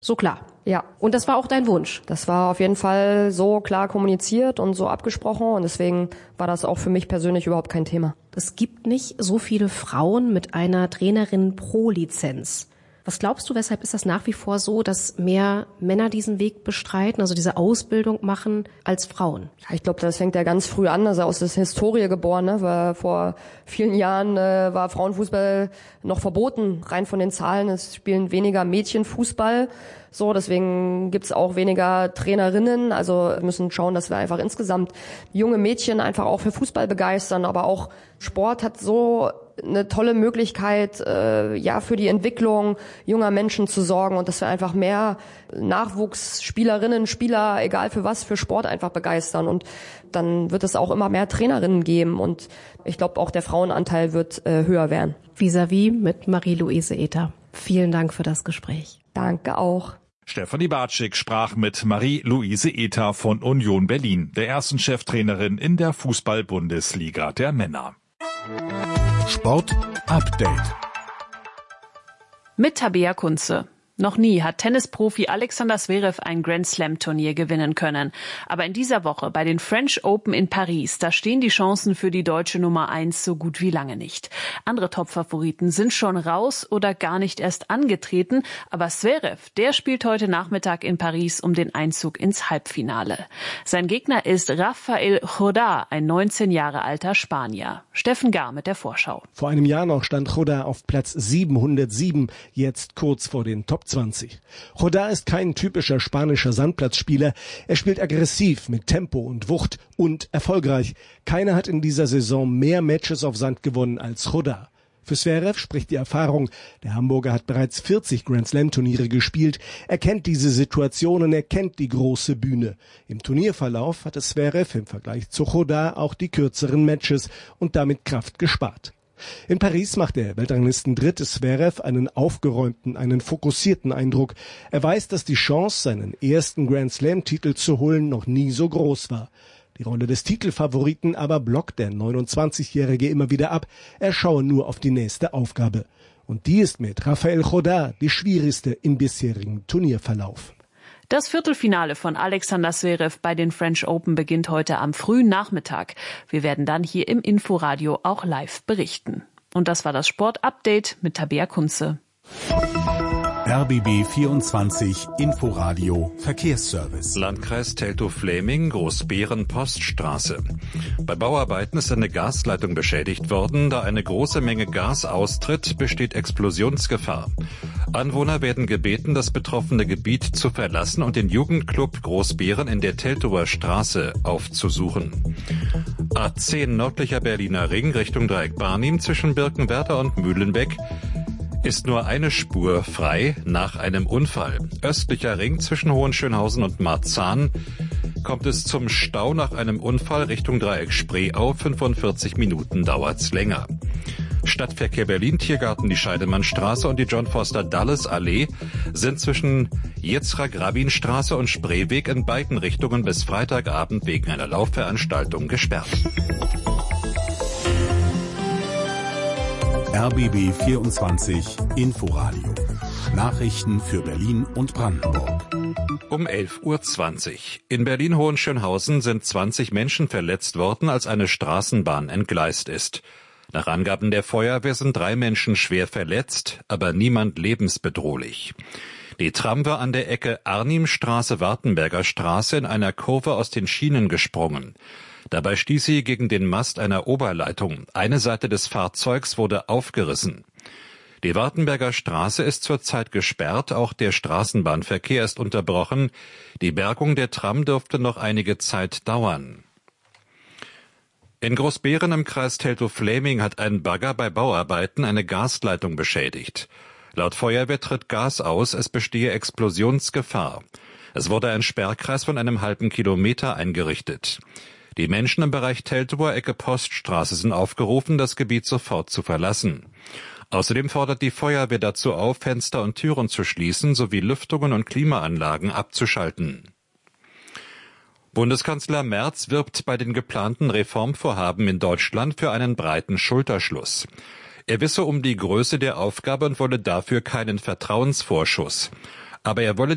So klar. Ja. Und das war auch dein Wunsch? Das war auf jeden Fall so klar kommuniziert und so abgesprochen und deswegen war das auch für mich persönlich überhaupt kein Thema. Es gibt nicht so viele Frauen mit einer Trainerin-Pro-Lizenz. Was glaubst du, weshalb ist das nach wie vor so, dass mehr Männer diesen Weg bestreiten, also diese Ausbildung machen, als Frauen? Ja, ich glaube, das fängt ja ganz früh an, also aus der Historie geboren, ne? Weil vor vielen Jahren war Frauenfußball noch verboten, rein von den Zahlen. Es spielen weniger Mädchen Fußball. So, deswegen gibt's auch weniger Trainerinnen. Also wir müssen schauen, dass wir einfach insgesamt junge Mädchen einfach auch für Fußball begeistern. Aber auch Sport hat so eine tolle Möglichkeit, für die Entwicklung junger Menschen zu sorgen und dass wir einfach mehr Nachwuchsspielerinnen, Spieler, egal für was, für Sport einfach begeistern. Und dann wird es auch immer mehr Trainerinnen geben. Und ich glaube, auch der Frauenanteil wird höher werden. Vis-à-vis mit Marie-Louise Ether. Vielen Dank für das Gespräch. Danke auch. Stefanie Bartschik sprach mit Marie-Louise Ether von Union Berlin, der ersten Cheftrainerin in der Fußball-Bundesliga der Männer. Sport Update mit Tabea Kunze. Noch nie hat Tennisprofi Alexander Zverev ein Grand-Slam-Turnier gewinnen können. Aber in dieser Woche bei den French Open in Paris, da stehen die Chancen für die deutsche Nummer 1 so gut wie lange nicht. Andere Top-Favoriten sind schon raus oder gar nicht erst angetreten. Aber Zverev, der spielt heute Nachmittag in Paris um den Einzug ins Halbfinale. Sein Gegner ist Rafael Jodá, ein 19 Jahre alter Spanier. Steffen Gar mit der Vorschau. Vor einem Jahr noch stand Jodá auf Platz 707, jetzt kurz vor den Top 20. Jodá ist kein typischer spanischer Sandplatzspieler. Er spielt aggressiv mit Tempo und Wucht und erfolgreich. Keiner hat in dieser Saison mehr Matches auf Sand gewonnen als Jodá. Für Zverev spricht die Erfahrung. Der Hamburger hat bereits 40 Grand-Slam-Turniere gespielt. Er kennt diese Situationen, er kennt die große Bühne. Im Turnierverlauf hatte Zverev im Vergleich zu Jodá auch die kürzeren Matches und damit Kraft gespart. In Paris macht der Weltranglisten-Dritte Zverev einen aufgeräumten, einen fokussierten Eindruck. Er weiß, dass die Chance, seinen ersten Grand-Slam-Titel zu holen, noch nie so groß war. Die Rolle des Titelfavoriten aber blockt der 29-Jährige immer wieder ab. Er schaue nur auf die nächste Aufgabe. Und die ist mit Rafael Jodá die schwierigste im bisherigen Turnierverlauf. Das Viertelfinale von Alexander Zverev bei den French Open beginnt heute am frühen Nachmittag. Wir werden dann hier im Inforadio auch live berichten. Und das war das Sport-Update mit Tabea Kunze. RBB 24 Inforadio Verkehrsservice. Landkreis Teltow-Fläming, Großbeeren-Poststraße. Bei Bauarbeiten ist eine Gasleitung beschädigt worden. Da eine große Menge Gas austritt, besteht Explosionsgefahr. Anwohner werden gebeten, das betroffene Gebiet zu verlassen und den Jugendclub Großbeeren in der Teltower Straße aufzusuchen. A10 nördlicher Berliner Ring Richtung Dreieck Barnim zwischen Birkenwerder und Mühlenbeck ist nur eine Spur frei nach einem Unfall. Östlicher Ring zwischen Hohenschönhausen und Marzahn kommt es zum Stau nach einem Unfall Richtung Dreieck Spreeau. 45 Minuten dauert's länger. Stadtverkehr Berlin, Tiergarten, die Scheidemannstraße und die John Foster Dulles Allee sind zwischen Jitzra-Grabin-Straße und Spreeweg in beiden Richtungen bis Freitagabend wegen einer Laufveranstaltung gesperrt. RBB 24 Inforadio. Nachrichten für Berlin und Brandenburg. Um 11:20 Uhr. In Berlin-Hohenschönhausen sind 20 Menschen verletzt worden, als eine Straßenbahn entgleist ist. Nach Angaben der Feuerwehr sind 3 Menschen schwer verletzt, aber niemand lebensbedrohlich. Die Tram war an der Ecke Arnimstraße-Wartenberger Straße in einer Kurve aus den Schienen gesprungen. Dabei stieß sie gegen den Mast einer Oberleitung. Eine Seite des Fahrzeugs wurde aufgerissen. Die Wartenberger Straße ist zurzeit gesperrt, auch der Straßenbahnverkehr ist unterbrochen. Die Bergung der Tram dürfte noch einige Zeit dauern. In Großbeeren im Kreis Teltow-Fläming hat ein Bagger bei Bauarbeiten eine Gasleitung beschädigt. Laut Feuerwehr tritt Gas aus, es bestehe Explosionsgefahr. Es wurde ein Sperrkreis von einem halben Kilometer eingerichtet. Die Menschen im Bereich Teltower Ecke Poststraße sind aufgerufen, das Gebiet sofort zu verlassen. Außerdem fordert die Feuerwehr dazu auf, Fenster und Türen zu schließen sowie Lüftungen und Klimaanlagen abzuschalten. Bundeskanzler Merz wirbt bei den geplanten Reformvorhaben in Deutschland für einen breiten Schulterschluss. Er wisse um die Größe der Aufgabe und wolle dafür keinen Vertrauensvorschuss. Aber er wolle